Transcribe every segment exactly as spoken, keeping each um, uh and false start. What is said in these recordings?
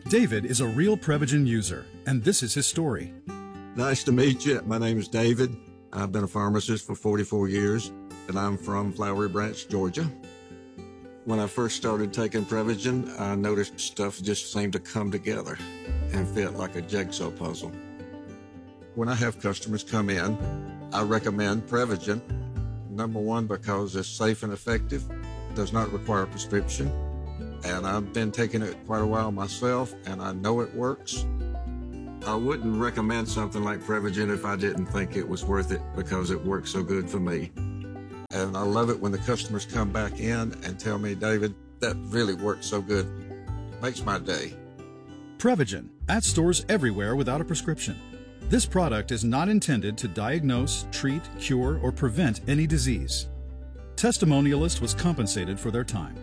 David is a real Prevagen user, and this is his story. Nice to meet you. My name is David. I've been a pharmacist for forty-four years, and I'm from Flowery Branch, Georgia. When I first started taking Prevagen, I noticed stuff just seemed to come together and fit like a jigsaw puzzle. When I have customers come in, I recommend Prevagen. Number one, because it's safe and effective, does not require a prescription, and I've been taking it quite a while myself, and I know it works. I wouldn't recommend something like Prevagen if I didn't think it was worth it because it works so good for me. And I love it when the customers come back in and tell me, David, that really works so good. Makes my day. Prevagen, at stores everywhere without a prescription. This product is not intended to diagnose, treat, cure, or prevent any disease. Testimonialist was compensated for their time.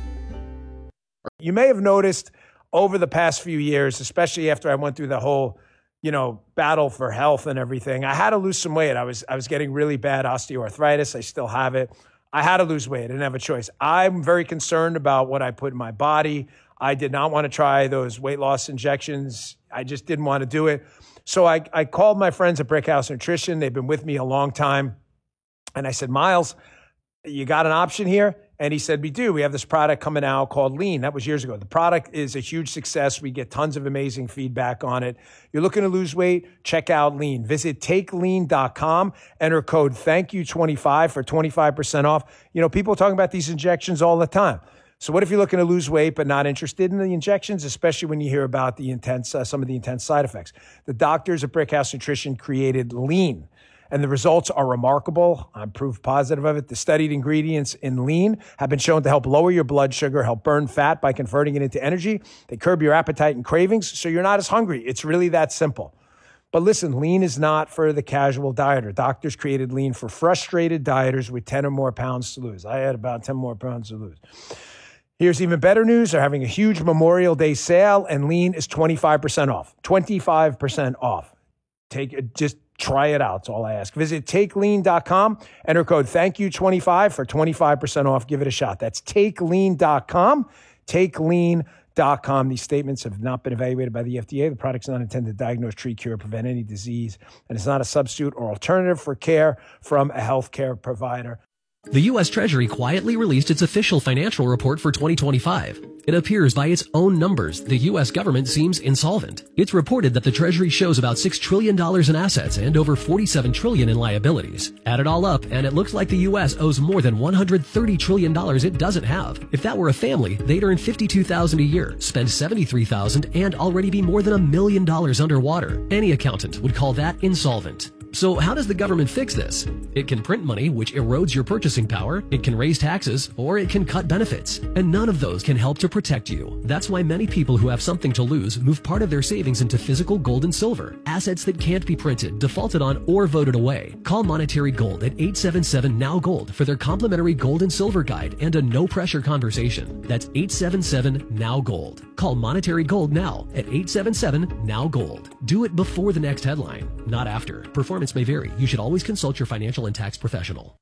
You may have noticed over the past few years, especially after I went through the whole, you know, battle for health and everything, I had to lose some weight. I was I was getting really bad osteoarthritis. I still have it. I had to lose weight. I didn't have a choice. I'm very concerned about what I put in my body. I did not want to try those weight loss injections. I just didn't want to do it. So I, I called my friends at Brickhouse Nutrition. They've been with me a long time. And I said, Miles, you got an option here? And he said, we do. We have this product coming out called Lean. That was years ago. The product is a huge success. We get tons of amazing feedback on it. You're looking to lose weight? Check out Lean. Visit take lean dot com. Enter code thank you twenty-five for twenty-five percent off. You know, people are talking about these injections all the time. So what if you're looking to lose weight but not interested in the injections, especially when you hear about the intense, uh, some of the intense side effects? The doctors at Brickhouse Nutrition created Lean, and the results are remarkable. I'm proof positive of it. The studied ingredients in Lean have been shown to help lower your blood sugar, help burn fat by converting it into energy. They curb your appetite and cravings, so you're not as hungry. It's really that simple. But listen, Lean is not for the casual dieter. Doctors created Lean for frustrated dieters with ten or more pounds to lose. I had about ten more pounds to lose. Here's even better news. They're having a huge Memorial Day sale, and Lean is twenty-five percent off. twenty-five percent off. Take it, just try it out. That's all I ask. Visit take lean dot com. Enter code thank you twenty-five for twenty-five percent off. Give it a shot. That's take lean dot com. take lean dot com. These statements have not been evaluated by the F D A. The product's not intended to diagnose, treat, cure, or prevent any disease, and it's not a substitute or alternative for care from a healthcare provider. The U S Treasury quietly released its official financial report for twenty twenty-five. It appears by its own numbers, the U S government seems insolvent. It's reported that the Treasury shows about six trillion dollars in assets and over forty-seven trillion dollars in liabilities. Add it all up, and it looks like the U S owes more than one hundred thirty trillion dollars it doesn't have. If that were a family, they'd earn fifty-two thousand dollars a year, spend seventy-three thousand dollars, and already be more than a million dollars underwater. Any accountant would call that insolvent. So how does the government fix this? It can print money, which erodes your purchasing power, it can raise taxes, or it can cut benefits. And none of those can help to protect you. That's why many people who have something to lose move part of their savings into physical gold and silver, assets that can't be printed, defaulted on, or voted away. Call Monetary Gold at eight seven seven N O W Gold for their complimentary gold and silver guide and a no-pressure conversation. That's eight seven seven N O W Gold. Call Monetary Gold now at eight seven seven N O W Gold. Do it before the next headline, not after. Performance may vary. You should always consult your financial and tax professional.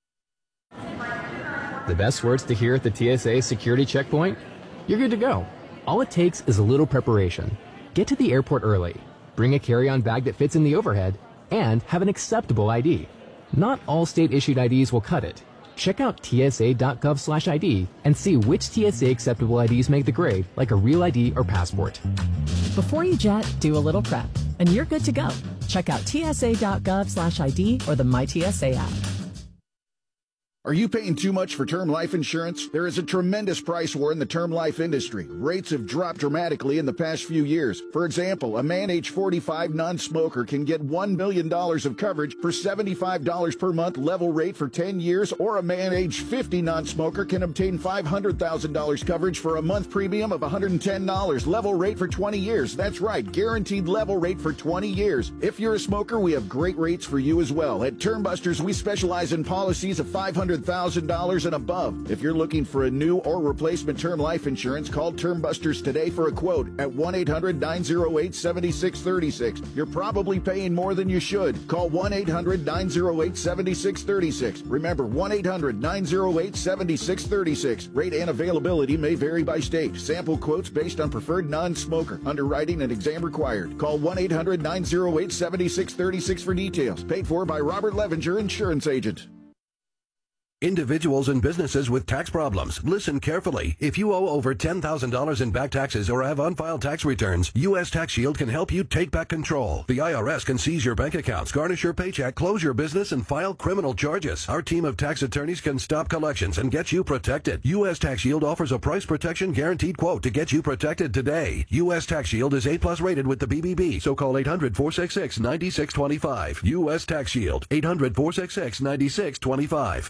The best words to hear at the T S A security checkpoint? You're good to go. All it takes is a little preparation. Get to the airport early, bring a carry-on bag that fits in the overhead, and have an acceptable I D. Not all state-issued I Ds will cut it. Check out T S A dot gov slash I D and see which T S A acceptable I Ds make the grade, like a real I D or passport. Before you jet, do a little prep, and you're good to go. Check out T S A dot gov slash I D or the My T S A app. Are you paying too much for term life insurance? There is a tremendous price war in the term life industry. Rates have dropped dramatically in the past few years. For example, a man age forty-five non-smoker can get one million dollars of coverage for seventy-five dollars per month level rate for ten years, or a man age fifty non-smoker can obtain five hundred thousand dollars coverage for a month premium of one hundred ten dollars level rate for twenty years. That's right, guaranteed level rate for twenty years. If you're a smoker, we have great rates for you as well. At Term Busters, we specialize in policies of five hundred hundred thousand dollars and above. If you're looking for a new or replacement term life insurance, call Term Busters today for a quote at one eight hundred nine oh eight seven six three six. You're probably paying more than you should. Call one eight hundred nine oh eight seven six three six. Remember, one eight hundred nine oh eight seven six three six. Rate and availability may vary by state. Sample quotes based on preferred non-smoker. Underwriting and exam required. Call one eight hundred nine oh eight seven six three six for details. Paid for by Robert Levinger, Insurance Agent. Individuals and businesses with tax problems, listen carefully. If you owe over ten thousand dollars in back taxes or have unfiled tax returns, U S Tax Shield can help you take back control. The I R S can seize your bank accounts, garnish your paycheck, close your business, and file criminal charges. Our team of tax attorneys can stop collections and get you protected. U S Tax Shield offers a price protection guaranteed quote to get you protected today. U S Tax Shield is A plus rated with the B B B, so call eight hundred four six six nine six two five. U S Tax Shield, eight hundred four six six nine six two five.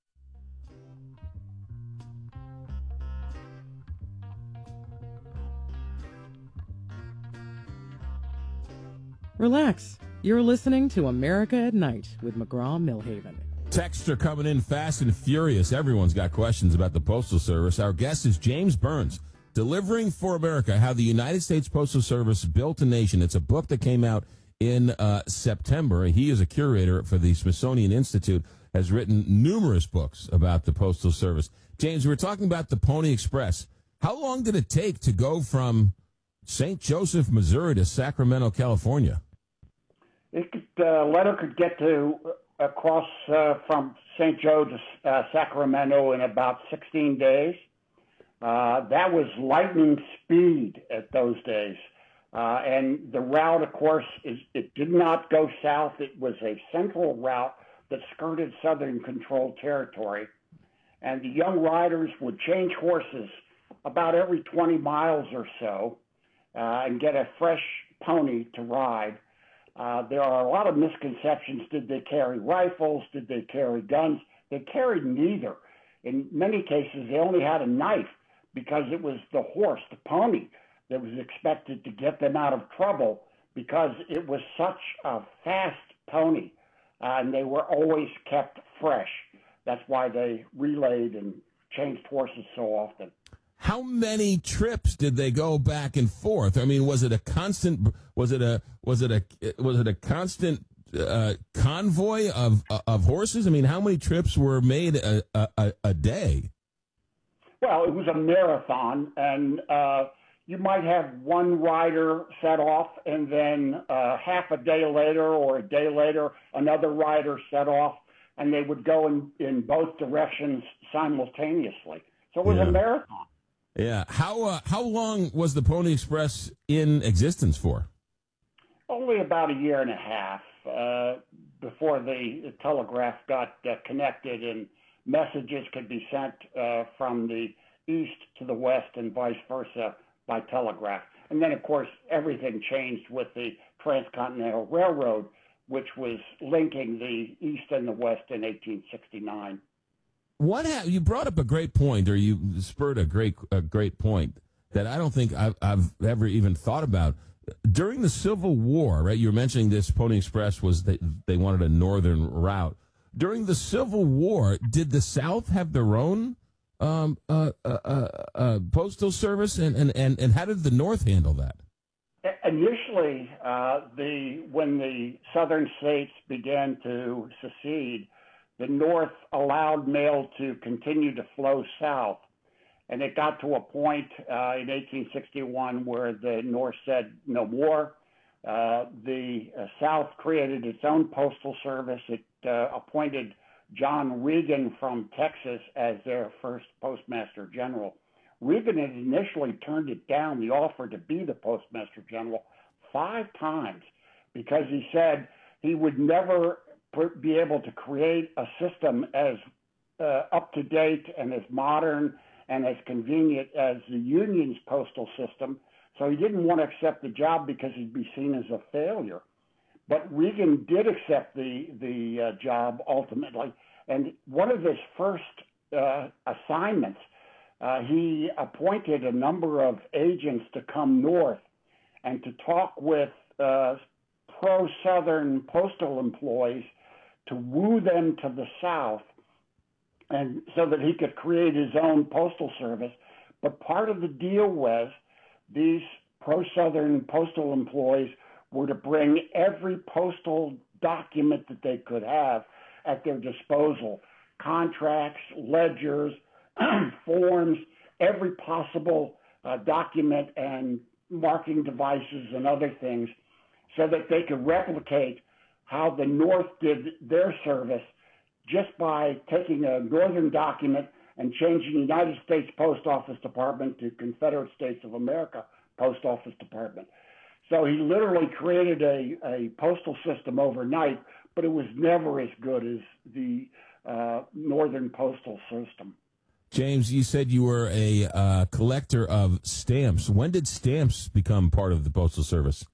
Relax. You're listening to America at Night with McGraw-Milhaven. Texts are coming in fast and furious. Everyone's got questions about the Postal Service. Our guest is James Burns, Delivering for America, How the United States Postal Service Built a Nation. It's a book that came out in uh, September. He is a curator for the Smithsonian Institute, has written numerous books about the Postal Service. James, we were talking about the Pony Express. How long did it take to go from Saint Joseph, Missouri to Sacramento, California? It could, uh, letter could get to uh, across uh, from Saint Joe to uh, Sacramento in about sixteen days. Uh, that was lightning speed at those days. Uh, and the route, of course, is it did not go south. It was a central route that skirted Southern controlled territory. And the young riders would change horses about every twenty miles or so uh, and get a fresh pony to ride. Uh, there are a lot of misconceptions. Did they carry rifles? Did they carry guns? They carried neither. In many cases, they only had a knife because it was the horse, the pony, that was expected to get them out of trouble because it was such a fast pony, uh, and they were always kept fresh. That's why they relayed and changed horses so often. How many trips did they go back and forth? I mean, was it a constant? Was it a? Was it a? Was it a constant uh, convoy of of horses? I mean, how many trips were made a a, a day? Well, it was a marathon, and uh, you might have one rider set off, and then uh, half a day later or a day later, another rider set off, and they would go in, in both directions simultaneously. So it was Yeah. a marathon. Yeah. How uh, how long was the Pony Express in existence for? Only about a year and a half uh, before the telegraph got uh, connected and messages could be sent uh, from the east to the west and vice versa by telegraph. And then, of course, everything changed with the Transcontinental Railroad, which was linking the east and the west in eighteen sixty-nine. What ha- you brought up a great point, or you spurred a great a great point that I don't think I've, I've ever even thought about. During the Civil War, right? You were mentioning this Pony Express was they, they wanted a northern route. During the Civil War, did the South have their own um, uh, uh, uh, uh, postal service, and, and, and, and how did the North handle that? Initially, uh, the when the southern states began to secede, the North allowed mail to continue to flow south. And it got to a point uh, in eighteen sixty-one where the North said no more. Uh, the uh, South created its own postal service. It uh, appointed John Regan from Texas as their first postmaster general. Regan had initially turned it down, the offer to be the postmaster general, five times because he said he would never be able to create a system as uh, up-to-date and as modern and as convenient as the Union's postal system. So he didn't want to accept the job because he'd be seen as a failure. But Regan did accept the, the uh, job ultimately. And one of his first uh, assignments, uh, he appointed a number of agents to come north and to talk with uh, pro-Southern postal employees to woo them to the South and so that he could create his own postal service. But part of the deal was these pro-Southern postal employees were to bring every postal document that they could have at their disposal, contracts, ledgers, forms, every possible uh, document and marking devices and other things, so that they could replicate how the North did their service just by taking a Northern document and changing the United States Post Office Department to Confederate States of America Post Office Department. So he literally created a, a postal system overnight, but it was never as good as the uh, Northern postal system. James, you said you were a uh, collector of stamps. When did stamps become part of the Postal Service?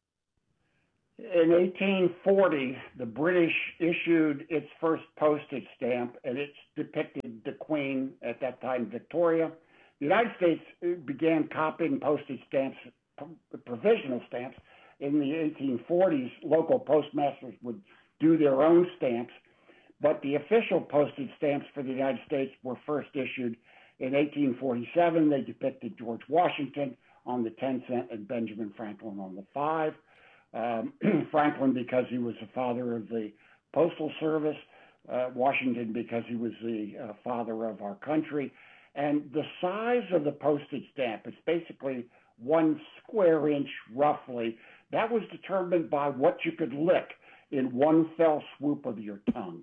In eighteen forty, the British issued its first postage stamp, and it depicted the Queen, at that time Victoria. The United States began copying postage stamps, provisional stamps, in the eighteen forties. Local postmasters would do their own stamps, but the official postage stamps for the United States were first issued in eighteen forty-seven. They depicted George Washington on the ten cent and Benjamin Franklin on the five. Um, Franklin because he was the father of the Postal Service, uh, Washington because he was the uh, father of our country. And the size of the postage stamp, it's basically one square inch roughly. That was determined by what you could lick in one fell swoop of your tongue.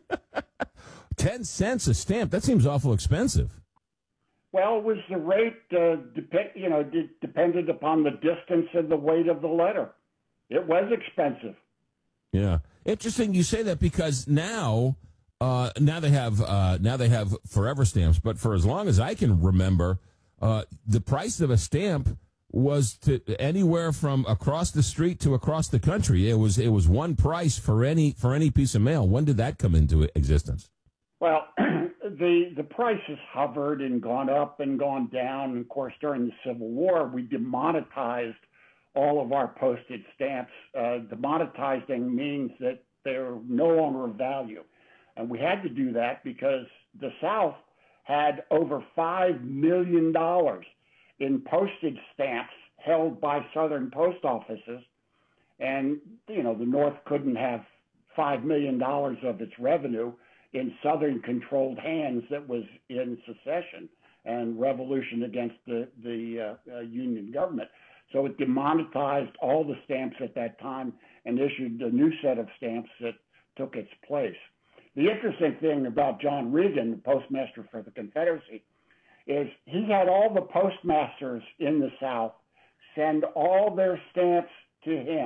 Ten cents a stamp? That seems awful expensive. Well, it was the rate, uh, dep- you know, d- depended upon the distance and the weight of the letter. It was expensive. Yeah, interesting. You say that because now, uh, now they have uh, now they have forever stamps. But for as long as I can remember, uh, the price of a stamp was to anywhere from across the street to across the country. It was it was one price for any for any piece of mail. When did that come into existence? Well, the the prices hovered and gone up and gone down. And of course, during the Civil War, we demonetized all of our postage stamps. Uh, demonetizing means that they're no longer of value. And we had to do that because the South had over five million dollars in postage stamps held by Southern post offices. And, you know, the North couldn't have five million dollars of its revenue in Southern-controlled hands that was in secession and revolution against the, the uh, uh, Union government. So it demonetized all the stamps at that time and issued a new set of stamps that took its place. The interesting thing about John Regan, the postmaster for the Confederacy, is he had all the postmasters in the South send all their stamps to him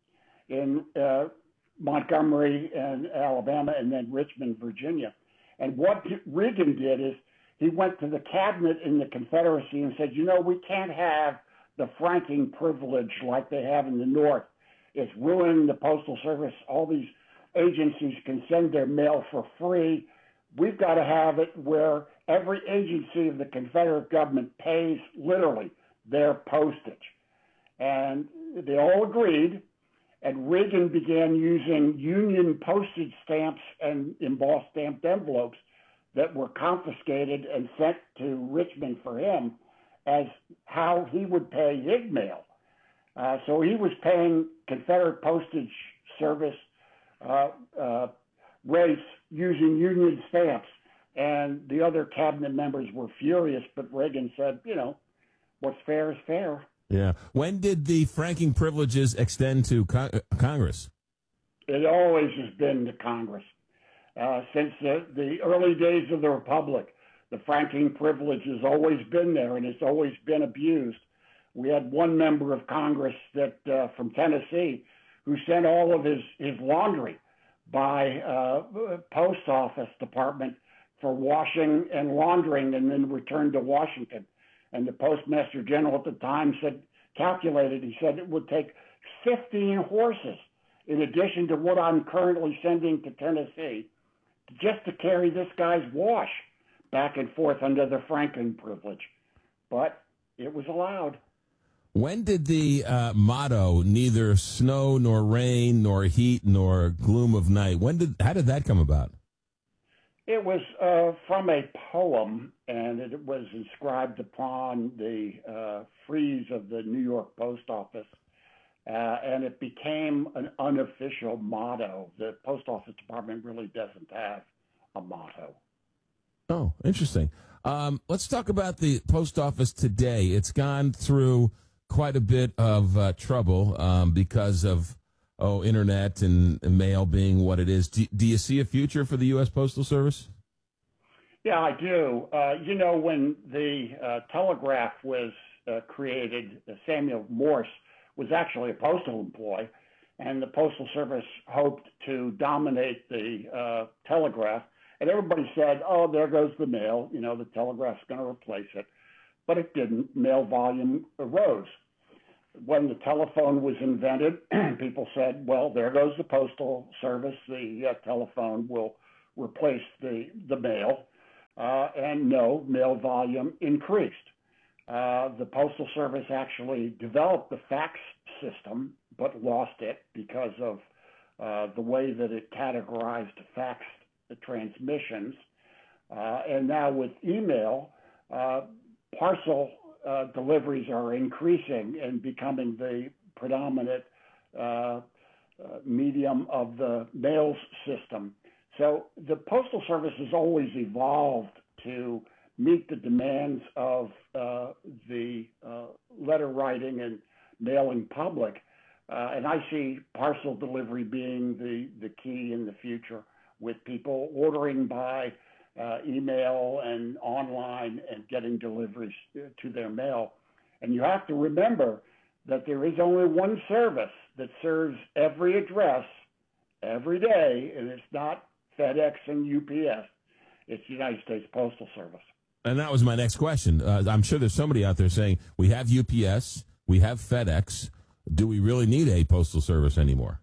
in uh, Montgomery and Alabama and then Richmond, Virginia. And what Regan did is he went to the cabinet in the Confederacy and said, you know, we can't have the franking privilege like they have in the North. It's ruining the Postal Service. All these agencies can send their mail for free. We've got to have it where every agency of the Confederate government pays literally their postage. And they all agreed, and Reagan began using Union postage stamps and embossed stamped envelopes that were confiscated and sent to Richmond for him as how he would pay his mail. Uh, so he was paying Confederate Postage Service uh, uh, rates using Union stamps, and the other cabinet members were furious, but Reagan said, you know, what's fair is fair. Yeah. When did the franking privileges extend to con- Congress? It always has been to Congress. Uh, since the, the early days of the Republic, the franking privilege has always been there, and it's always been abused. We had one member of Congress that uh, from Tennessee who sent all of his, his laundry by uh, post office department for washing and laundering and then returned to Washington. And the Postmaster General at the time said, calculated, he said it would take fifteen horses in addition to what I'm currently sending to Tennessee just to carry this guy's wash back and forth under the franking privilege. But it was allowed. When did the uh, motto, neither snow nor rain nor heat nor gloom of night, when did how did that come about? It was uh, from a poem, and it was inscribed upon the uh, frieze of the New York Post Office, uh, and it became an unofficial motto. The Post Office Department really doesn't have a motto. Oh, interesting. Um, let's talk about the post office today. It's gone through quite a bit of uh, trouble um, because of, oh, internet and, and mail being what it is. Do, do you see a future for the U S Postal Service? Yeah, I do. Uh, you know, when the uh, telegraph was uh, created, uh, Samuel Morse was actually a postal employee, and the Postal Service hoped to dominate the uh, telegraph. And everybody said, oh, there goes the mail. You know, the telegraph's going to replace it. But it didn't. Mail volume arose. When the telephone was invented, people said, well, there goes the Postal Service. The uh, telephone will replace the, the mail. Uh, and no, mail volume increased. Uh, the Postal Service actually developed the fax system, but lost it because of uh, the way that it categorized fax the transmissions. Uh, and now with email, uh, parcel uh, deliveries are increasing and becoming the predominant uh, uh, medium of the mail system. So the Postal Service has always evolved to meet the demands of uh, the uh, letter writing and mailing public. Uh, and I see parcel delivery being the, the key in the future, with people ordering by uh, email and online and getting deliveries to their mail. And you have to remember that there is only one service that serves every address every day, and it's not FedEx and U P S. It's the United States Postal Service. And that was my next question. Uh, I'm sure there's somebody out there saying, we have U P S, we have FedEx. Do we really need a postal service anymore?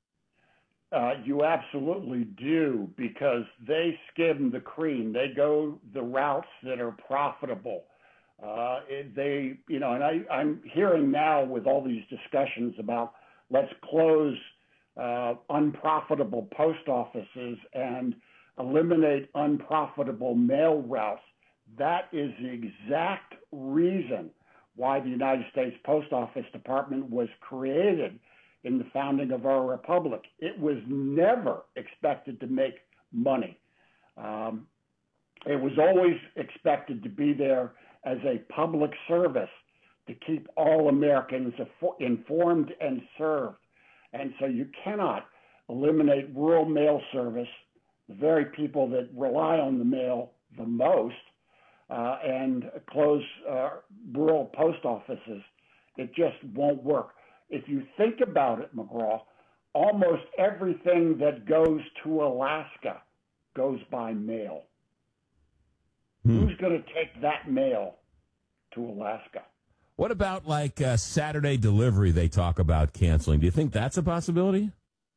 Uh, you absolutely do, because they skim the cream. They go the routes that are profitable. Uh, they, you know, and I, I'm hearing now with all these discussions about let's close uh, unprofitable post offices and eliminate unprofitable mail routes. That is the exact reason why the United States Post Office Department was created in the founding of our republic. It was never expected to make money. Um, it was always expected to be there as a public service to keep all Americans informed and served. And so you cannot eliminate rural mail service, the very people that rely on the mail the most, uh, and close uh, rural post offices. It just won't work. If you think about it, McGraw, almost everything that goes to Alaska goes by mail. Hmm. Who's going to take that mail to Alaska? What about like uh, Saturday delivery they talk about canceling? Do you think that's a possibility?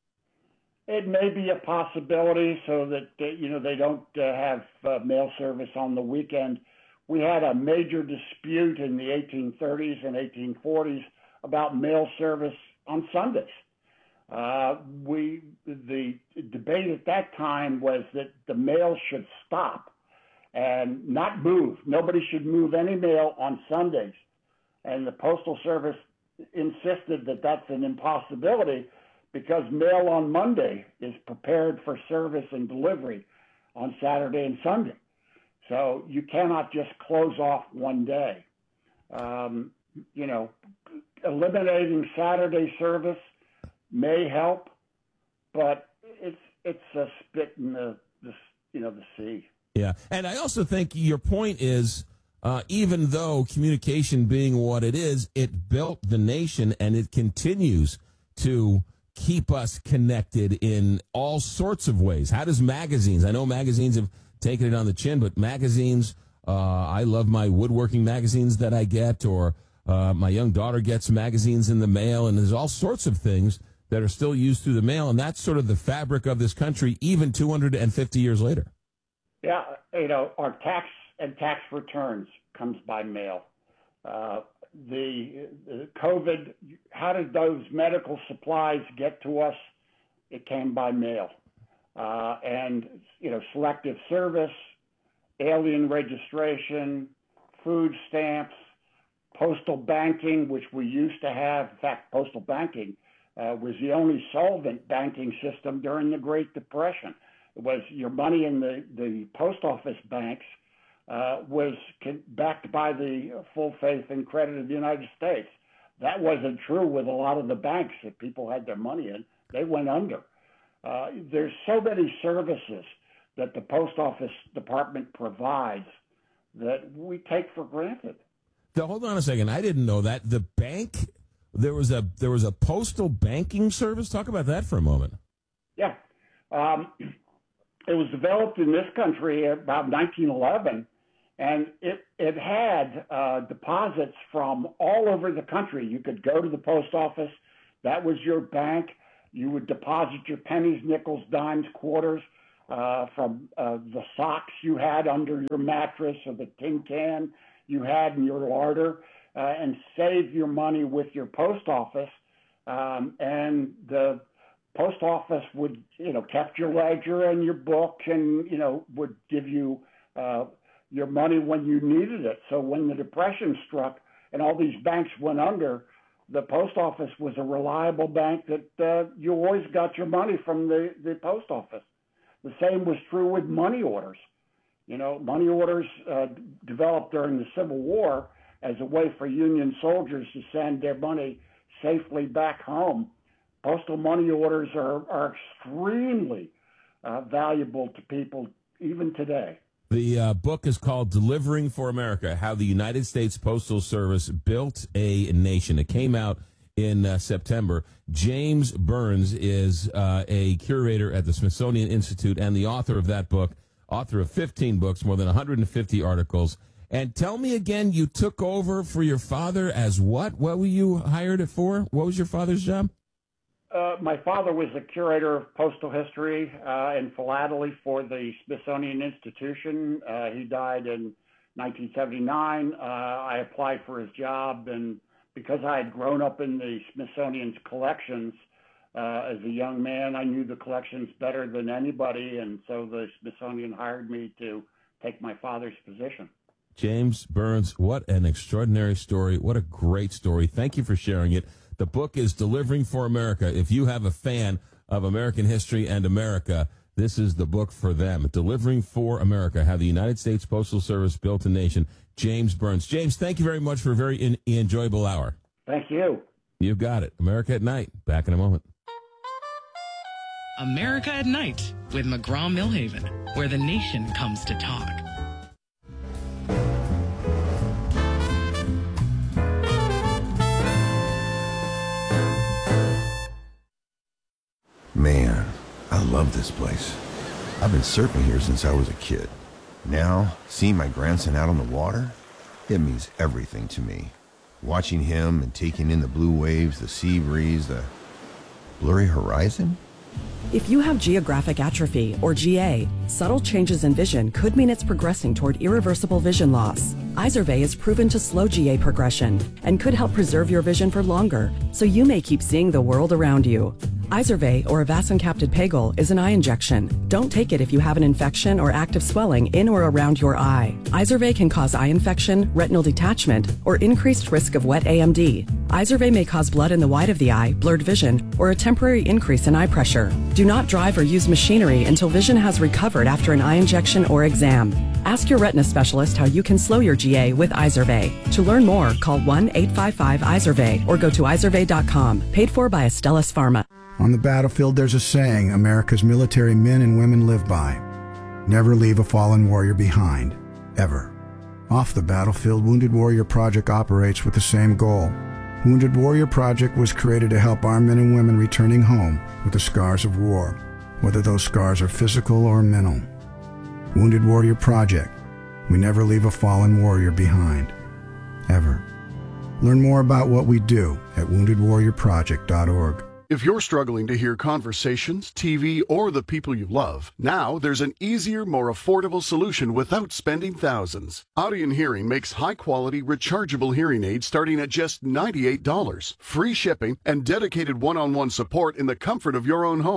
It may be a possibility so that, uh, you know, they don't uh, have uh, mail service on the weekend. We had a major dispute in the eighteen thirties and eighteen forties about mail service on Sundays. Uh, we the debate at that time was that the mail should stop and not move. Nobody should move any mail on Sundays. And the Postal Service insisted that that's an impossibility because mail on Monday is prepared for service and delivery on Saturday and Sunday. So you cannot just close off one day. Um, you know, eliminating Saturday service may help, but it's it's a spit in the, the you know the sea. Yeah, and I also think your point is, uh, even though communication being what it is, it built the nation and it continues to keep us connected in all sorts of ways. How does magazines? I know magazines have taken it on the chin, but magazines. Uh, I love my woodworking magazines that I get, or Uh, my young daughter gets magazines in the mail, and there's all sorts of things that are still used through the mail, and that's sort of the fabric of this country, even two hundred fifty years later. Yeah, you know, our tax and tax returns comes by mail. Uh, the, the COVID, how did those medical supplies get to us? It came by mail. uh, and, you know, selective service, alien registration, food stamps, postal banking, which we used to have. In fact, postal banking uh, was the only solvent banking system during the Great Depression. It was your money in the, the post office banks uh, was backed by the full faith and credit of the United States. That wasn't true with a lot of the banks that people had their money in. They went under. Uh, there's so many services that the post office department provides that we take for granted. So hold on a second. I didn't know that. The bank, there was a there was a postal banking service. Talk about that for a moment. Yeah. Um, it was developed in this country about nineteen eleven, and it, it had uh, deposits from all over the country. You could go to the post office. That was your bank. You would deposit your pennies, nickels, dimes, quarters uh, from uh, the socks you had under your mattress or the tin can you had in your larder, uh, and save your money with your post office. Um, and the post office would, you know, kept your ledger and your book and, you know, would give you uh, your money when you needed it. So when the Depression struck and all these banks went under, the post office was a reliable bank that uh, you always got your money from the, the post office. The same was true with money orders. You know, money orders uh, developed during the Civil War as a way for Union soldiers to send their money safely back home. Postal money orders are, are extremely uh, valuable to people even today. The uh, book is called Delivering for America, How the United States Postal Service Built a Nation. It came out in uh, September. James Burns is uh, a curator at the Smithsonian Institute and the author of that book, author of fifteen books, more than one hundred fifty articles. And tell me again, you took over for your father as what? What were you hired for? What was your father's job? Uh, my father was a curator of postal history uh, and philately for the Smithsonian Institution. Uh, he died in nineteen seventy-nine. Uh, I applied for his job, and because I had grown up in the Smithsonian's collections uh, as a young man, I knew the collections better than anybody, and so the Smithsonian hired me to take my father's position. James Burns, what an extraordinary story. What a great story. Thank you for sharing it. The book is Delivering for America. If you have a fan of American history and America, this is the book for them. Delivering for America, How the United States Postal Service Built a Nation. James Burns. James, thank you very much for a very in- enjoyable hour. Thank you. You've got it. America at Night. Back in a moment. America at Night with McGraw-Millhaven, where the nation comes to talk. Man, I love this place. I've been surfing here since I was a kid. Now, seeing my grandson out on the water, it means everything to me. Watching him and taking in the blue waves, the sea breeze, the blurry horizon. If you have geographic atrophy, or G A, subtle changes in vision could mean it's progressing toward irreversible vision loss. Izervay is proven to slow G A progression and could help preserve your vision for longer, so you may keep seeing the world around you. Izervay, or avacincaptad pegol, is an eye injection. Don't take it if you have an infection or active swelling in or around your eye. Izervay can cause eye infection, retinal detachment, or increased risk of wet A M D. Izervay may cause blood in the white of the eye, blurred vision, or a temporary increase in eye pressure. Do not drive or use machinery until vision has recovered after an eye injection or exam. Ask your retina specialist how you can slow your G A with Izervay. To learn more, call one eight five five Izervay or go to izervay dot com. Paid for by Astellas Pharma. On the battlefield, there's a saying America's military men and women live by. Never leave a fallen warrior behind. Ever. Off the battlefield, Wounded Warrior Project operates with the same goal. Wounded Warrior Project was created to help our men and women returning home with the scars of war, whether those scars are physical or mental. Wounded Warrior Project. We never leave a fallen warrior behind. Ever. Learn more about what we do at wounded warrior project dot org. If you're struggling to hear conversations, T V, or the people you love, now there's an easier, more affordable solution without spending thousands. Audien Hearing makes high-quality, rechargeable hearing aids starting at just ninety-eight dollars, free shipping, and dedicated one-on-one support in the comfort of your own home.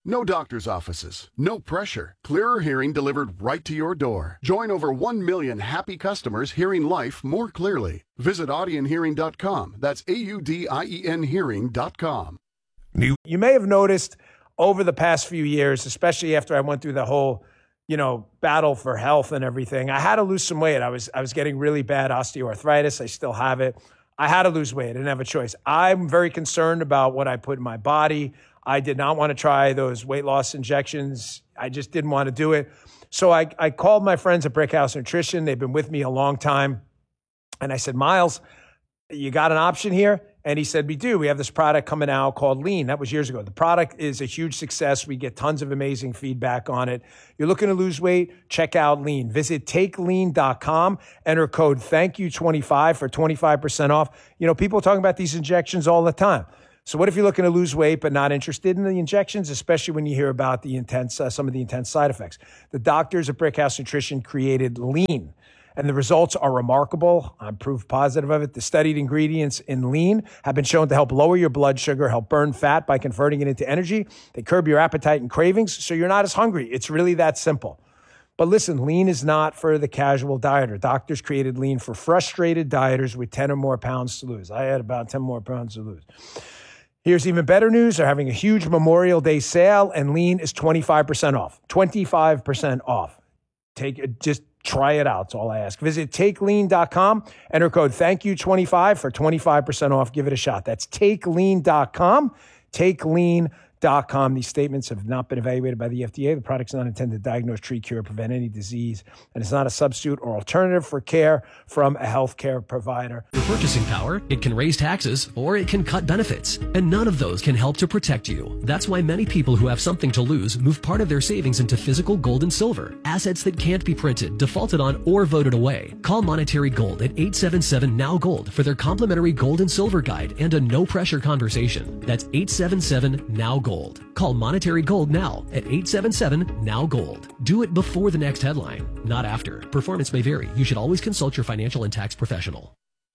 No doctor's offices, no pressure. Clearer hearing delivered right to your door. Join over one million happy customers hearing life more clearly. Visit Audien Hearing dot com. That's A U D I E N Hearing dot com. You may have noticed over the past few years, especially after I went through the whole, you know, battle for health and everything, I had to lose some weight. I was I was getting really bad osteoarthritis. I still have it. I had to lose weight. I didn't have a choice. I'm very concerned about what I put in my body. I did not want to try those weight loss injections. I just didn't want to do it. So I, I called my friends at Brickhouse Nutrition. They've been with me a long time. And I said, Miles, you got an option here? And he said, we do. We have this product coming out called Lean. That was years ago. The product is a huge success. We get tons of amazing feedback on it. You're looking to lose weight? Check out Lean. Visit take lean dot com. Enter code thank you twenty-five for twenty-five percent off. You know, people are talking about these injections all the time. So what if you're looking to lose weight but not interested in the injections, especially when you hear about the intense, uh, some of the intense side effects? The doctors at Brickhouse Nutrition created Lean, and the results are remarkable. I'm proof positive of it. The studied ingredients in Lean have been shown to help lower your blood sugar, help burn fat by converting it into energy. They curb your appetite and cravings, so you're not as hungry. It's really that simple. But listen, Lean is not for the casual dieter. Doctors created Lean for frustrated dieters with ten or more pounds to lose. I had about ten more pounds to lose. Here's even better news. They're having a huge Memorial Day sale, and Lean is twenty-five percent off. twenty-five percent off. Take it, just try it out. That's all I ask. Visit take lean dot com. Enter code thank you twenty-five for twenty-five percent off. Give it a shot. That's take lean dot com. take lean dot com. These statements have not been evaluated by the F D A. The product's not intended to diagnose, treat, cure, prevent any disease, and it's not a substitute or alternative for care from a healthcare provider. For purchasing power, it can raise taxes or it can cut benefits, and none of those can help to protect you. That's why many people who have something to lose move part of their savings into physical gold and silver, assets that can't be printed, defaulted on, or voted away. Call Monetary Gold at eight seven seven now gold for their complimentary gold and silver guide and a no-pressure conversation. That's eight seven seven now gold. Call Monetary Gold now at eight seven seven now gold. Do it before the next headline, not after. Performance may vary. You should always consult your financial and tax professional.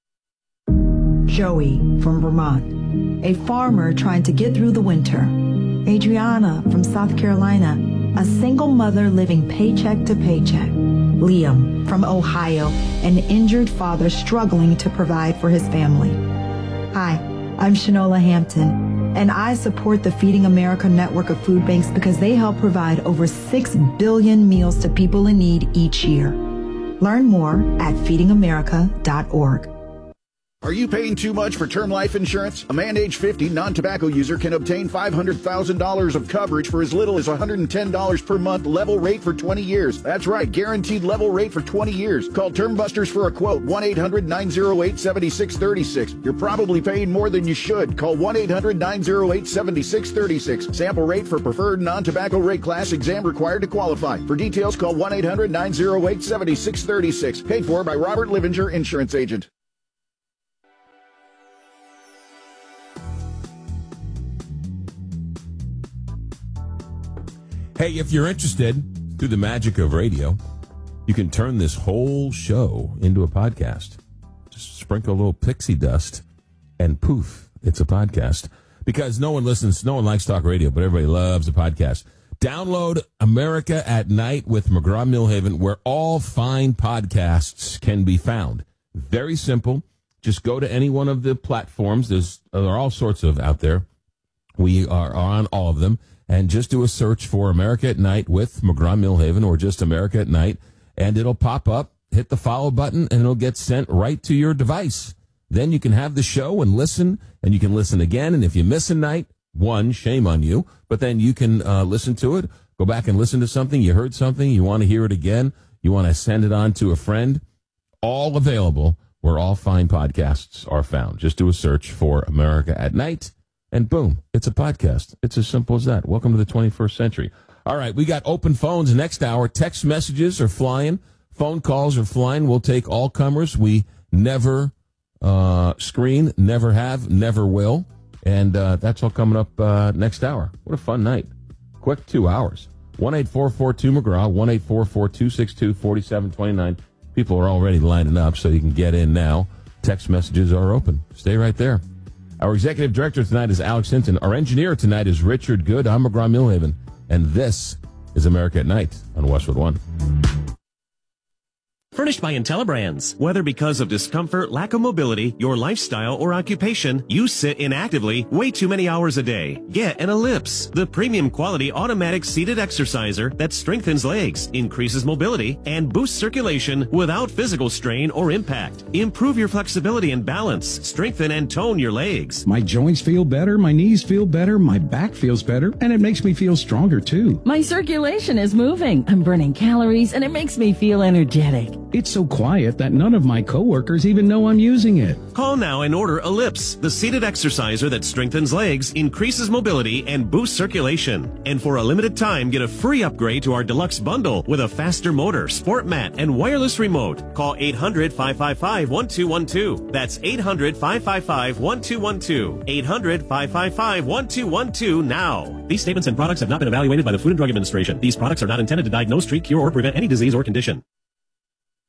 Joey from Vermont, a farmer trying to get through the winter. Adriana from South Carolina, a single mother living paycheck to paycheck. Liam from Ohio, an injured father struggling to provide for his family. Hi, I'm Shanola Hampton, and I support the Feeding America network of food banks because they help provide over six billion meals to people in need each year. Learn more at feeding america dot org. Are you paying too much for term life insurance? A man age fifty non-tobacco user can obtain five hundred thousand dollars of coverage for as little as one hundred ten dollars per month, level rate for twenty years. That's right, guaranteed level rate for twenty years. Call Term Busters for a quote, one eight hundred nine oh eight seven six three six. You're probably paying more than you should. Call one eight hundred nine oh eight seven six three six. Sample rate for preferred non-tobacco rate class, exam required to qualify. For details, call one eight hundred nine oh eight seven six three six. Paid for by Robert Livinger, Insurance Agent. Hey, if you're interested, through the magic of radio, you can turn this whole show into a podcast. Just sprinkle a little pixie dust, and poof, it's a podcast. Because no one listens, no one likes talk radio, but everybody loves a podcast. Download America at Night with McGraw-Milhaven, where all fine podcasts can be found. Very simple. Just go to any one of the platforms. There's, there are all sorts of out there. We are on all of them. And just do a search for America at Night with McGraw-Milhaven or just America at Night, and it'll pop up. Hit the follow button, and it'll get sent right to your device. Then you can have the show and listen, and you can listen again. And if you miss a night, one, shame on you. But then you can uh, listen to it, go back and listen to something. You heard something, you want to hear it again. You want to send it on to a friend. All available where all fine podcasts are found. Just do a search for America at Night. And boom, it's a podcast. It's as simple as that. Welcome to the twenty-first century. All right, we got open phones next hour. Text messages are flying. Phone calls are flying. We'll take all comers. We never uh, screen, never have, never will. And uh, that's all coming up uh, next hour. What a fun night. Quick two hours. one eight four four two McGraw, one eight four four two six two four seven two nine. People are already lining up, so you can get in now. Text messages are open. Stay right there. Our executive director tonight is Alex Hinton. Our engineer tonight is Richard Good. I'm McGraw Millhaven, and this is America at Night on Westwood One. Furnished by IntelliBrands. Whether because of discomfort, lack of mobility, your lifestyle, or occupation, you sit inactively way too many hours a day. Get an Ellipse, the premium quality automatic seated exerciser that strengthens legs, increases mobility, and boosts circulation without physical strain or impact. Improve your flexibility and balance, strengthen and tone your legs. My joints feel better, my knees feel better, my back feels better, and it makes me feel stronger too. My circulation is moving, I'm burning calories, and it makes me feel energetic. It's so quiet that none of my coworkers even know I'm using it. Call now and order Ellipse, the seated exerciser that strengthens legs, increases mobility, and boosts circulation. And for a limited time, get a free upgrade to our deluxe bundle with a faster motor, sport mat, and wireless remote. Call eight hundred, five five five, one two one two. That's eight hundred, five five five, one two one two. eight hundred, five five five, one two one two now. These statements and products have not been evaluated by the Food and Drug Administration. These products are not intended to diagnose, treat, cure, or prevent any disease or condition.